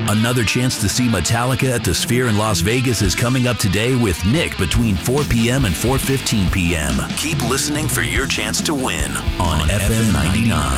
Another chance to see Metallica at the Sphere in Las Vegas is coming up today with Nick between 4 p.m. and 4:15 p.m. Keep listening for your chance to win on FM 99.